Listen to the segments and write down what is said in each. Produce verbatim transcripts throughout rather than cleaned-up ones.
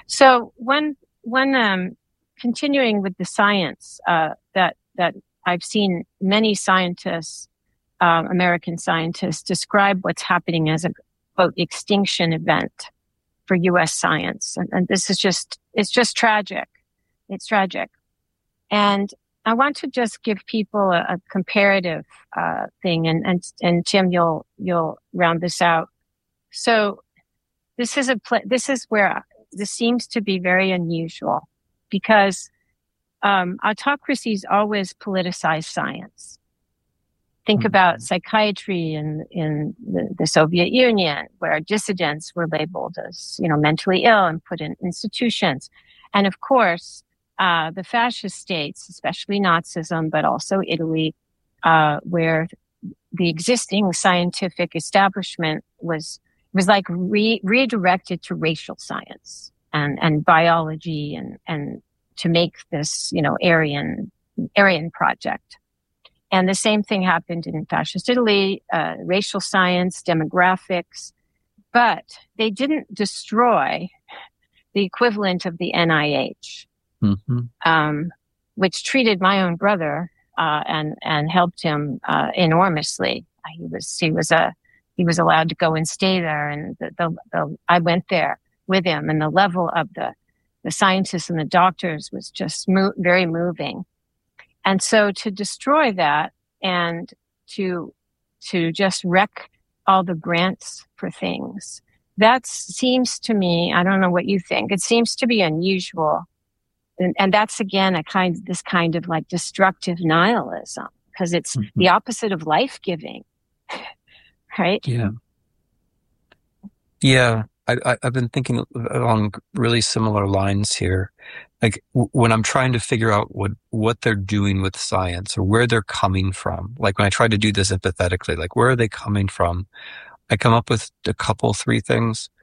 So when when um, continuing with the science uh, that that I've seen many scientists, uh, American scientists, describe what's happening as a quote extinction event for U S science, and, and this is just it's just tragic. It's tragic, and I want to just give people a, a comparative uh, thing, and and and Tim, you'll you'll round this out. So this is a pl- this is where this seems to be very unusual, because um, autocracies always politicize science. Think mm-hmm. about psychiatry in in the, the Soviet Union, where dissidents were labeled as, you know, mentally ill and put in institutions, and of course uh, the fascist states, especially Nazism, but also Italy, uh, where the existing scientific establishment was was like re- redirected to racial science and and biology and and to make this, you know, Aryan Aryan project. And the same thing happened in fascist Italy, uh, racial science, demographics, but they didn't destroy the equivalent of the N I H, mm-hmm. um, which treated my own brother uh, and and helped him uh, enormously. He was he was a he was allowed to go and stay there, and the, the, the I went there with him, and the level of the the scientists and the doctors was just mo- very moving. And so to destroy that and to to just wreck all the grants for things, that seems to me, I don't know what you think, it seems to be unusual. And, and that's, again, a kind this kind of like destructive nihilism, because it's mm-hmm. the opposite of life-giving, right? Yeah. Yeah. I, I, I've been thinking along really similar lines here. Like w- when I'm trying to figure out what, what they're doing with science or where they're coming from, like when I try to do this empathetically, like where are they coming from? I come up with a couple, three things.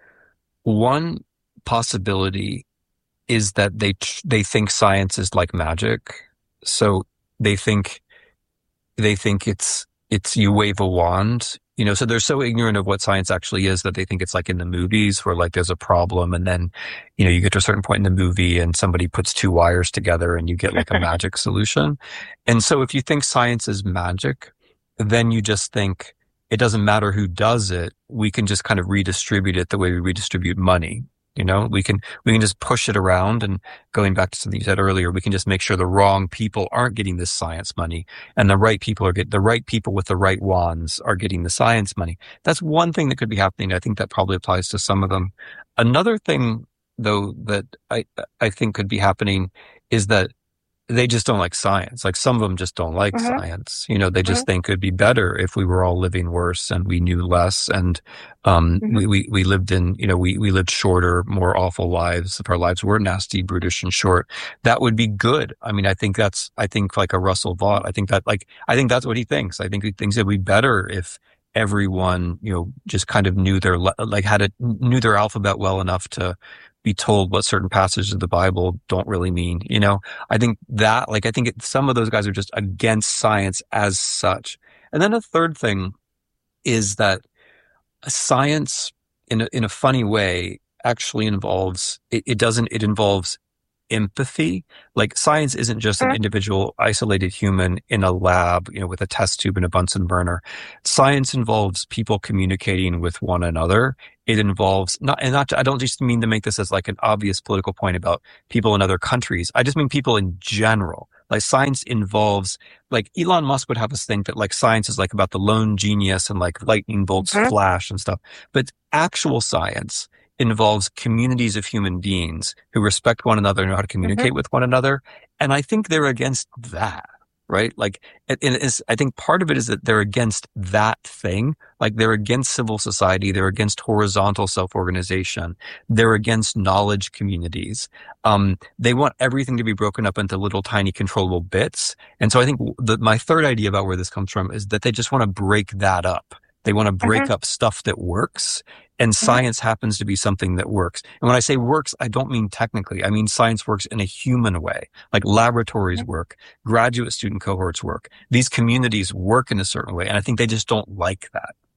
One possibility is that they, they think science is like magic. So they think, they think it's, it's you wave a wand. You know, so they're so ignorant of what science actually is that they think it's like in the movies where like there's a problem and then, you know, you get to a certain point in the movie and somebody puts two wires together and you get like a magic solution. And so if you think science is magic, then you just think it doesn't matter who does it. We can just kind of redistribute it the way we redistribute money. You know, we can, we can just push it around, and going back to something you said earlier, we can just make sure the wrong people aren't getting this science money and the right people are getting, the right people with the right wands are getting the science money. That's one thing that could be happening. I think that probably applies to some of them. Another thing though, that I, I think could be happening is that they just don't like science. Like some of them just don't like mm-hmm. science. You know, they just mm-hmm. think it'd be better if we were all living worse and we knew less. And, um, mm-hmm. we, we, we lived in, you know, we, we lived shorter, more awful lives. If our lives were nasty, brutish, and short, that would be good. I mean, I think that's, I think like a Russell Vaught, I think that like, I think that's what he thinks. I think he thinks it'd be better if everyone, you know, just kind of knew their, like had it, knew their alphabet well enough to be told what certain passages of the Bible don't really mean. You know, I think that, like, I think it, some of those guys are just against science as such. And then a third thing is that science, in a, in a funny way, actually involves, it, it doesn't, it involves empathy. Like science isn't just an individual isolated human in a lab, you know, with a test tube and a Bunsen burner. Science involves people communicating with one another. It involves not, and not, I don't just mean to make this as like an obvious political point about people in other countries. I just mean people in general. Like science involves, like Elon Musk would have us think that like science is like about the lone genius and like lightning bolts mm-hmm. flash and stuff. But actual science involves communities of human beings who respect one another and know how to communicate mm-hmm. with one another. And I think they're against that, right? Like, it, it is, I think part of it is that they're against that thing. Like they're against civil society. They're against horizontal self-organization. They're against knowledge communities. Um, they want everything to be broken up into little tiny controllable bits. And so I think the, my third idea about where this comes from is that they just want to break that up. They want to break mm-hmm. up stuff that works. And science mm-hmm. happens to be something that works. And when I say works, I don't mean technically. I mean science works in a human way. Like laboratories mm-hmm. work, graduate student cohorts work. These communities work in a certain way. And I think they just don't like that.